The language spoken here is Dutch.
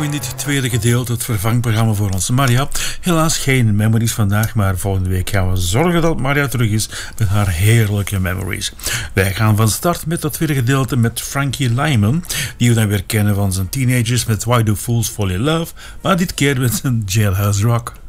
in dit tweede gedeelte, het vervangprogramma voor onze Maria. Helaas geen memories vandaag, maar volgende week gaan we zorgen dat Maria terug is met haar heerlijke memories. Wij gaan van start met dat tweede gedeelte met Frankie Lyman, die we dan weer kennen van zijn teenagers met Why Do Fools Fall in Love, maar dit keer met zijn Jailhouse Rock.